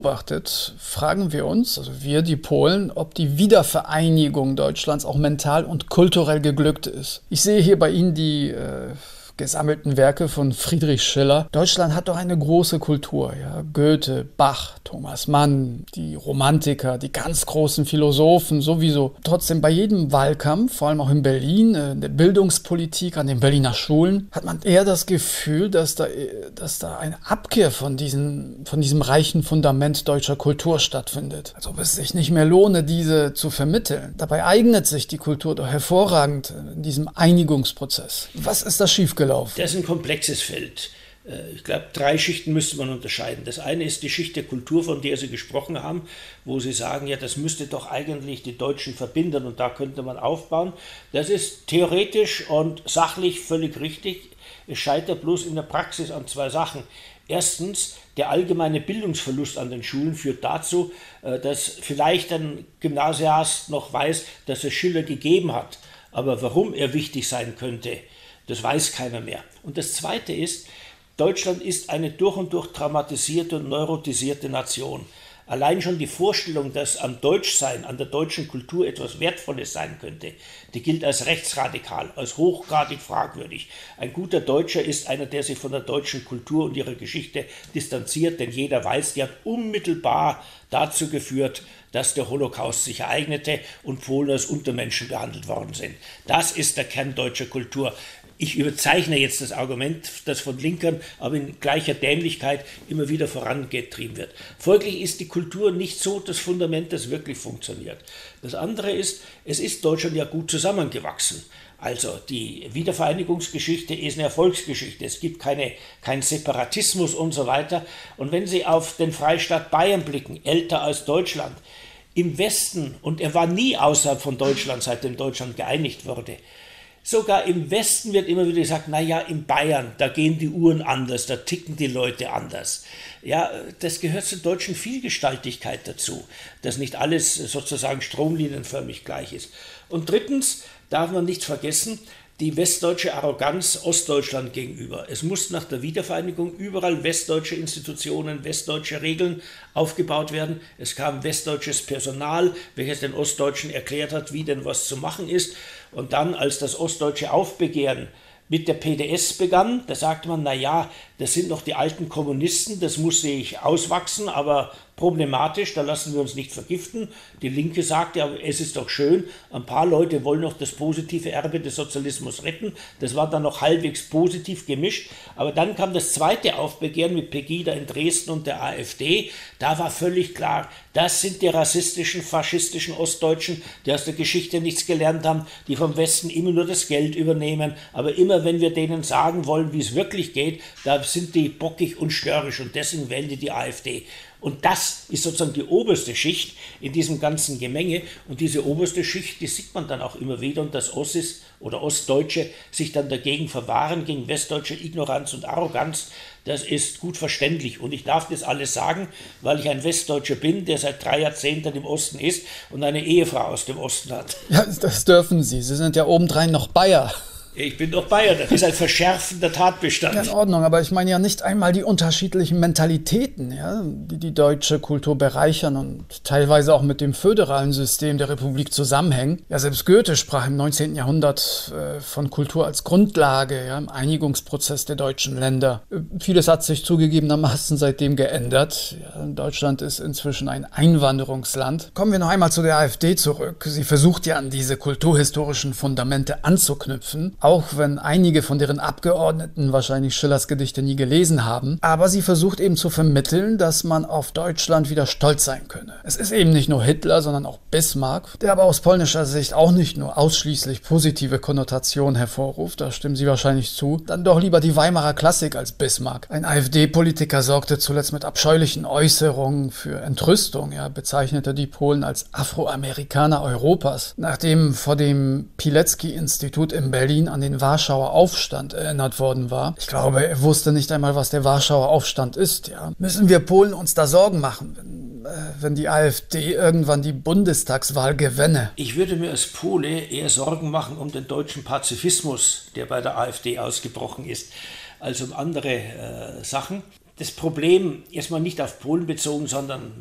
betrachtet, fragen wir uns, also wir, die Polen, ob die Wiedervereinigung Deutschlands auch mental und kulturell geglückt ist. Ich sehe hier bei Ihnen die gesammelten Werke von Friedrich Schiller. Deutschland hat doch eine große Kultur, ja. Goethe, Bach, Thomas Mann, die Romantiker, die ganz großen Philosophen sowieso. Trotzdem bei jedem Wahlkampf, vor allem auch in Berlin, in der Bildungspolitik, an den Berliner Schulen, hat man eher das Gefühl, dass da eine Abkehr von diesem reichen Fundament deutscher Kultur stattfindet. Als ob es sich nicht mehr lohne, diese zu vermitteln. Dabei eignet sich die Kultur doch hervorragend in diesem Einigungsprozess. Was ist da schiefgelaufen? Das ist ein komplexes Feld. Ich glaube, 3 Schichten müsste man unterscheiden. Das eine ist die Schicht der Kultur, von der Sie gesprochen haben, wo Sie sagen, ja, das müsste doch eigentlich die Deutschen verbinden und da könnte man aufbauen. Das ist theoretisch und sachlich völlig richtig. Es scheitert bloß in der Praxis an 2 Sachen. Erstens, der allgemeine Bildungsverlust an den Schulen führt dazu, dass vielleicht ein Gymnasiast noch weiß, dass es Schiller gegeben hat. Aber warum er wichtig sein könnte, das weiß keiner mehr. Und das Zweite ist, Deutschland ist eine durch und durch traumatisierte und neurotisierte Nation. Allein schon die Vorstellung, dass am Deutschsein, an der deutschen Kultur etwas Wertvolles sein könnte, die gilt als rechtsradikal, als hochgradig fragwürdig. Ein guter Deutscher ist einer, der sich von der deutschen Kultur und ihrer Geschichte distanziert, denn jeder weiß, die hat unmittelbar dazu geführt, dass der Holocaust sich ereignete und Polen als Untermenschen behandelt worden sind. Das ist der Kern deutscher Kultur. Ich überzeichne jetzt das Argument, das von Linkern, aber in gleicher Dämlichkeit immer wieder vorangetrieben wird. Folglich ist die Kultur nicht so das Fundament, das wirklich funktioniert. Das andere ist, es ist Deutschland ja gut zusammengewachsen. Also die Wiedervereinigungsgeschichte ist eine Erfolgsgeschichte. Es gibt keinen Separatismus und so weiter. Und wenn Sie auf den Freistaat Bayern blicken, älter als Deutschland, im Westen, und er war nie außerhalb von Deutschland, seitdem Deutschland geeinigt wurde, sogar im Westen wird immer wieder gesagt, naja, in Bayern, da gehen die Uhren anders, da ticken die Leute anders. Ja, das gehört zur deutschen Vielgestaltigkeit dazu, dass nicht alles sozusagen stromlinienförmig gleich ist. Und drittens darf man nicht vergessen, die westdeutsche Arroganz Ostdeutschland gegenüber. Es mussten nach der Wiedervereinigung überall westdeutsche Institutionen, westdeutsche Regeln aufgebaut werden. Es kam westdeutsches Personal, welches den Ostdeutschen erklärt hat, wie denn was zu machen ist. Und dann, als das ostdeutsche Aufbegehren mit der PDS begann, da sagte man, naja, das sind noch die alten Kommunisten, das muss sich auswachsen, aber problematisch, da lassen wir uns nicht vergiften. Die Linke sagte, ja, es ist doch schön, ein paar Leute wollen noch das positive Erbe des Sozialismus retten. Das war dann noch halbwegs positiv gemischt. Aber dann kam das zweite Aufbegehren mit Pegida in Dresden und der AfD. Da war völlig klar, das sind die rassistischen, faschistischen Ostdeutschen, die aus der Geschichte nichts gelernt haben, die vom Westen immer nur das Geld übernehmen. Aber immer, wenn wir denen sagen wollen, wie es wirklich geht, da sind die bockig und störrisch und deswegen wählen die AfD. Und das ist sozusagen die oberste Schicht in diesem ganzen Gemenge. Und diese oberste Schicht, die sieht man dann auch immer wieder. Und dass Ossis oder Ostdeutsche sich dann dagegen verwahren, gegen westdeutsche Ignoranz und Arroganz, das ist gut verständlich. Und ich darf das alles sagen, weil ich ein Westdeutscher bin, der seit 3 Jahrzehnten im Osten ist und eine Ehefrau aus dem Osten hat. Ja, das dürfen Sie. Sie sind ja obendrein noch Bayer. Ich bin doch Bayer, das ist ein verschärfender Tatbestand. Ja, in Ordnung, aber ich meine ja nicht einmal die unterschiedlichen Mentalitäten, ja, die die deutsche Kultur bereichern und teilweise auch mit dem föderalen System der Republik zusammenhängen. Ja, selbst Goethe sprach im 19. Jahrhundert von Kultur als Grundlage, ja, im Einigungsprozess der deutschen Länder. Vieles hat sich zugegebenermaßen seitdem geändert. Ja, Deutschland ist inzwischen ein Einwanderungsland. Kommen wir noch einmal zu der AfD zurück. Sie versucht ja an diese kulturhistorischen Fundamente anzuknüpfen. Auch wenn einige von deren Abgeordneten wahrscheinlich Schillers Gedichte nie gelesen haben. Aber sie versucht eben zu vermitteln, dass man auf Deutschland wieder stolz sein könne. Es ist eben nicht nur Hitler, sondern auch Bismarck, der aber aus polnischer Sicht auch nicht nur ausschließlich positive Konnotationen hervorruft, da stimmen Sie wahrscheinlich zu, dann doch lieber die Weimarer Klassik als Bismarck. Ein AfD-Politiker sorgte zuletzt mit abscheulichen Äußerungen für Entrüstung, ja, bezeichnete die Polen als Afroamerikaner Europas, nachdem vor dem Pilecki-Institut in Berlin an den Warschauer Aufstand erinnert worden war. Ich glaube, er wusste nicht einmal, was der Warschauer Aufstand ist. Ja. Müssen wir Polen uns da Sorgen machen, wenn die AfD irgendwann die Bundestagswahl gewänne? Ich würde mir als Pole eher Sorgen machen um den deutschen Pazifismus, der bei der AfD ausgebrochen ist, als um andere Sachen. das Problem erstmal nicht auf Polen bezogen, sondern